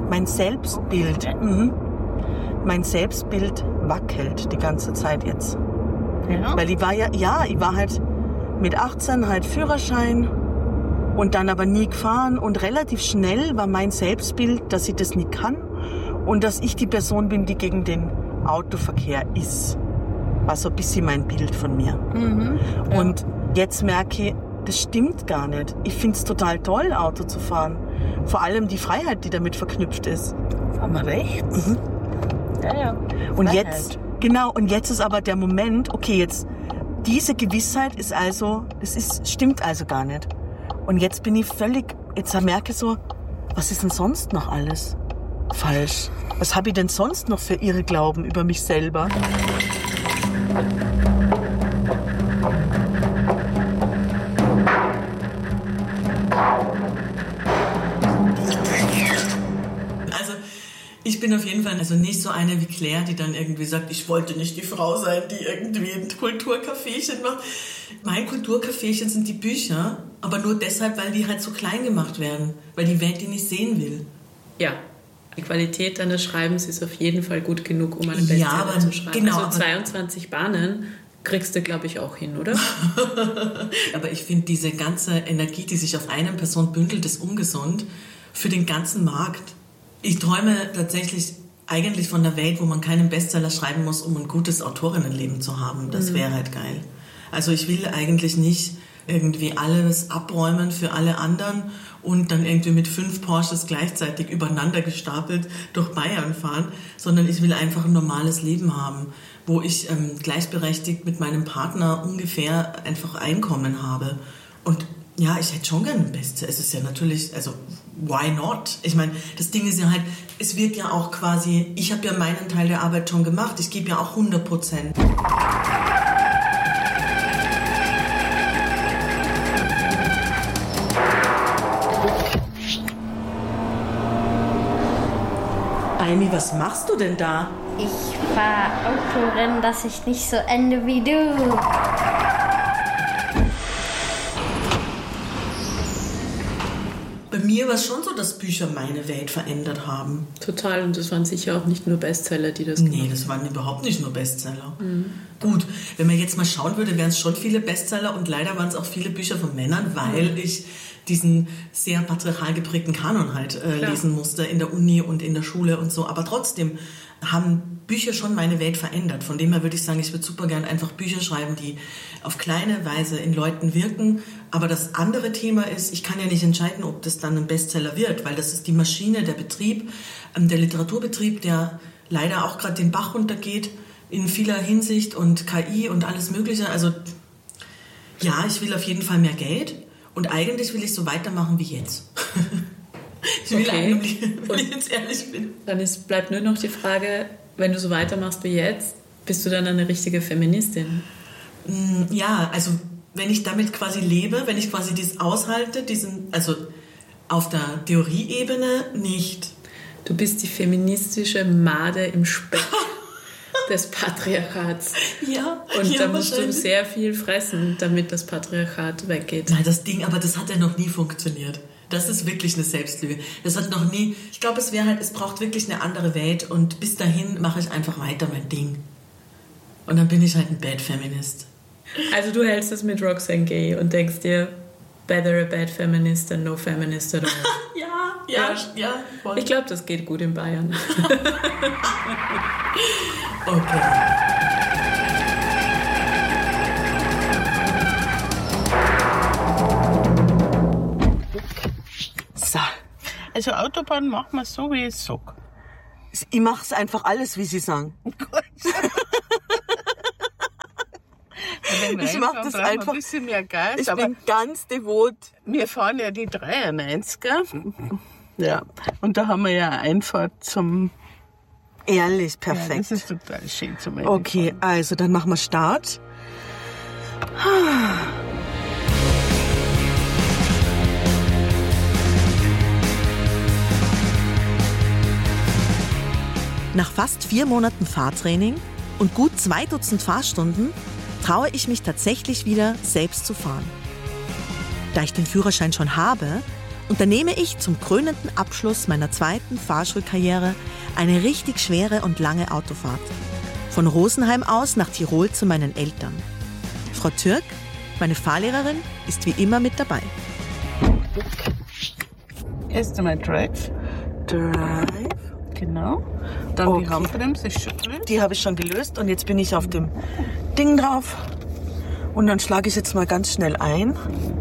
mein Selbstbild, mein Selbstbild wackelt die ganze Zeit jetzt. Ja. Weil ich war halt mit 18 halt Führerschein und dann aber nie gefahren und relativ schnell war mein Selbstbild, dass ich das nicht kann und dass ich die Person bin, die gegen den Autoverkehr ist. War so ein bisschen mein Bild von mir. Ja. Und jetzt merke ich, das stimmt gar nicht. Ich finde es total toll, Auto zu fahren. Vor allem die Freiheit, die damit verknüpft ist. Fahren wir rechts? Ja. Und Freiheit. jetzt ist aber der Moment, okay, jetzt diese Gewissheit ist also, stimmt also gar nicht. Und jetzt bin ich jetzt merke ich so, was ist denn sonst noch alles falsch? Was habe ich denn sonst noch für Irrglauben über mich selber? Also ich bin auf jeden Fall nicht so eine wie Claire, die dann irgendwie sagt, ich wollte nicht die Frau sein, die irgendwie ein Kulturcaféchen macht. Mein Kulturcaféchen sind die Bücher, aber nur deshalb, weil die halt so klein gemacht werden, weil die Welt die nicht sehen will. Ja, die Qualität deines Schreibens ist auf jeden Fall gut genug, um einen Bestseller zu schreiben. Genau, also 22 Bahnen kriegst du, glaube ich, auch hin, oder? Aber ich finde, diese ganze Energie, die sich auf einer Person bündelt, ist ungesund für den ganzen Markt. Ich träume tatsächlich eigentlich von einer Welt, wo man keinen Bestseller schreiben muss, um ein gutes Autorinnenleben zu haben. Das wäre halt geil. Also ich will eigentlich nicht irgendwie alles abräumen für alle anderen und dann irgendwie mit 5 Porsches gleichzeitig übereinander gestapelt durch Bayern fahren, sondern ich will einfach ein normales Leben haben, wo ich gleichberechtigt mit meinem Partner ungefähr einfach Einkommen habe. Und ja, ich hätte schon gerne ein Bestseller. Es ist ja natürlich, why not? Ich meine, das Ding ist ja halt, es wird ja auch quasi, ich habe ja meinen Teil der Arbeit schon gemacht, ich gebe ja auch 100%. Aimi, was machst du denn da? Ich fahre Autorennen, dass ich nicht so ende wie du. Bei mir war es schon so, dass Bücher meine Welt verändert haben. Total, und das waren sicher auch nicht nur Bestseller, die das gemacht haben. Nee, das waren überhaupt nicht nur Bestseller. Gut, wenn man jetzt mal schauen würde, wären es schon viele Bestseller und leider waren es auch viele Bücher von Männern, weil ich diesen sehr patriarchal geprägten Kanon halt lesen musste in der Uni und in der Schule und so. Aber trotzdem haben Bücher schon meine Welt verändert. Von dem her würde ich sagen, ich würde super gern einfach Bücher schreiben, die auf kleine Weise in Leuten wirken. Aber das andere Thema ist, ich kann ja nicht entscheiden, ob das dann ein Bestseller wird, weil das ist die Maschine, der Betrieb, der Literaturbetrieb, der leider auch gerade den Bach runtergeht in vieler Hinsicht und KI und alles Mögliche. Also ja, ich will auf jeden Fall mehr Geld und eigentlich will ich so weitermachen wie jetzt. Ich will eigentlich, wenn ich jetzt ehrlich bin. Dann bleibt nur noch die Frage, wenn du so weitermachst wie jetzt, bist du dann eine richtige Feministin? Ja, also wenn ich damit quasi lebe, wenn ich quasi das aushalte, also auf der Theorieebene nicht. Du bist die feministische Made im Speck des Patriarchats. Ja. Und da musst du sehr viel fressen, damit das Patriarchat weggeht. Nein, aber das hat ja noch nie funktioniert. Das ist wirklich eine Selbstlüge. Das hat noch nie, ich glaube, es braucht wirklich eine andere Welt und bis dahin mache ich einfach weiter mein Ding. Und dann bin ich halt ein Bad Feminist. Also du hältst das mit Roxane Gay und denkst dir, better a bad feminist than no feminist at all. Ja, voll. Ich glaube, das geht gut in Bayern. Okay. So. Also Autobahn machen wir so, wie ich es sage. Ich mache es einfach alles, wie Sie sagen. Ich mache das einfach. Ein bisschen mehr Gas, Ich aber bin ganz devot. wir fahren ja die 93er. Ja. Und da haben wir ja Einfahrt zum... Ehrlich, perfekt. Ja, das ist total schön zum Okay, also dann machen wir Start. Nach fast 4 Monaten Fahrtraining und gut 2 Dutzend Fahrstunden traue ich mich tatsächlich wieder, selbst zu fahren. Da ich den Führerschein schon habe unternehme ich zum krönenden Abschluss meiner 2. Fahrschulkarriere eine richtig schwere und lange Autofahrt. Von Rosenheim aus nach Tirol zu meinen Eltern. Frau Türk, meine Fahrlehrerin, ist wie immer mit dabei. Erst einmal Drive. Genau. Dann die Handbremse ist schon drin. Die habe ich schon gelöst und jetzt bin ich auf dem Ding drauf. Und dann schlage ich jetzt mal ganz schnell ein.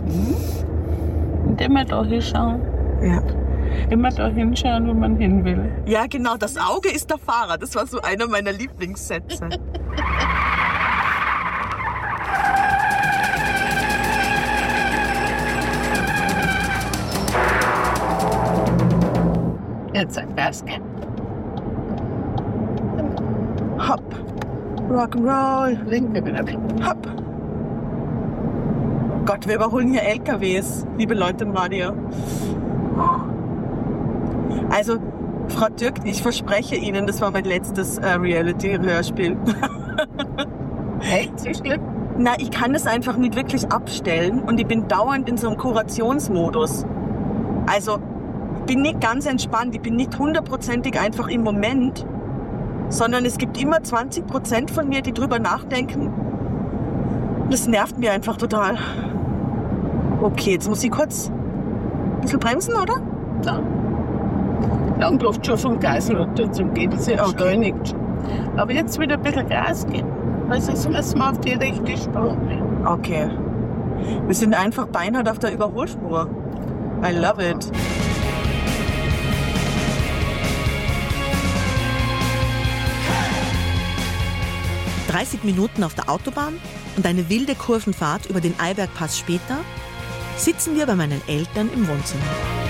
Und immer da hinschauen. Ja. Immer da hinschauen, wo man hin will. Ja, genau, das Auge ist der Fahrer. Das war so einer meiner Lieblingssätze. Jetzt ein Gas geben. Hopp. Rock'n'Roll. Linke wieder. Hopp. Gott, wir überholen hier LKWs, liebe Leute im Radio. Also, Frau Türk, ich verspreche Ihnen, das war mein letztes Reality-Hörspiel. Echt? So schlimm? Na, ich kann es einfach nicht wirklich abstellen und ich bin dauernd in so einem Kurationsmodus. Also, ich bin nicht ganz entspannt, ich bin nicht 100%ig einfach im Moment, sondern es gibt immer 20% von mir, die drüber nachdenken. Das nervt mir einfach total. Okay, jetzt muss ich kurz ein bisschen bremsen, oder? Ja. Dann läuft schon vom Gas runter, zum geht es ja beschleunigt. Aber jetzt wieder ein bisschen Gas geben, weil sonst müssen wir auf die rechte Spur. Okay. Wir sind einfach beinhart auf der Überholspur. I love it. – 30 Minuten auf der Autobahn und eine wilde Kurvenfahrt über den Eibergpass später sitzen wir bei meinen Eltern im Wohnzimmer.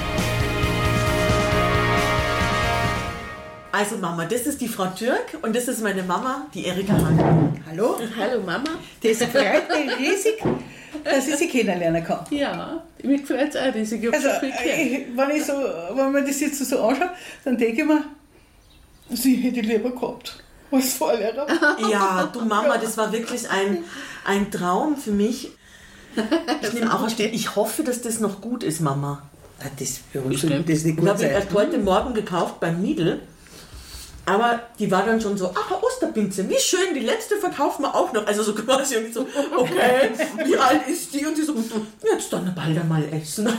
Also Mama, das ist die Frau Türk und das ist meine Mama, die Erika Hahn. Hallo? Hallo Mama. Das freut mich riesig, dass ich Sie kennenlernen kann. Ja, mich freut es auch riesig. Ich habe Also, schon viel gehört. wenn man das jetzt so anschaut, dann denke ich mir, Sie hätte ich lieber gehabt als Fahrlehrer. Ja, du Mama, das war wirklich ein Traum für mich. Ich nehme auch stehen. Ich hoffe, dass das noch gut ist, Mama. Das ist nicht Ich gut habe ihn sein. erst heute Morgen gekauft beim Lidl. Aber die war dann schon so, ach, Osterpinze, wie schön, die letzte verkaufen wir auch noch. Also so quasi und ich so, okay, wie alt ist die? Und sie so, jetzt dann bald einmal essen.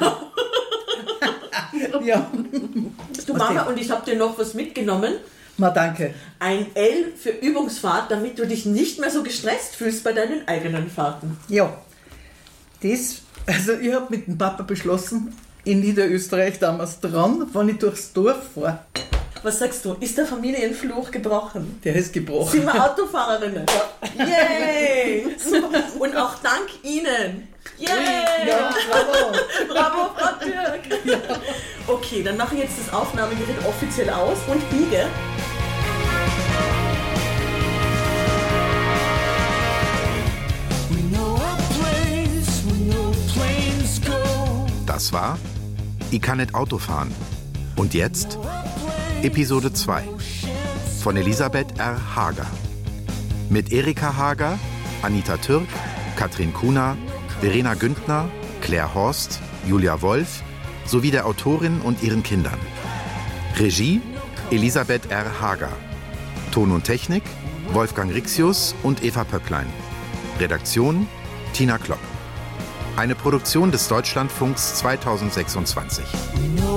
Ja. Du Mama, und ich habe dir noch was mitgenommen. Na, danke. Ein L für Übungsfahrt, damit du dich nicht mehr so gestresst fühlst bei deinen eigenen Fahrten. Ja. Also ich habe mit dem Papa beschlossen, in Niederösterreich damals dran, wenn ich durchs Dorf fahre. Was sagst du? Ist der Familienfluch gebrochen? Der ist gebrochen. Sind wir Autofahrerinnen? Yay! Super. Und auch dank Ihnen. Yay! Ja, bravo. Bravo, Frau Türk! Ja. Okay, dann mache ich jetzt das Aufnahmegerät offiziell aus und biege. Das war Ich kann nicht Auto fahren. Und jetzt Episode 2 von Elisabeth R. Hager. Mit Erika Hager, Anita Türk, Katrin Kuhner, Verena Güntner, Claire Horst, Julia Wolf sowie der Autorin und ihren Kindern. Regie Elisabeth R. Hager. Ton und Technik Wolfgang Rixius und Eva Pöcklein. Redaktion Tina Klopp. Eine Produktion des Deutschlandfunks 2026.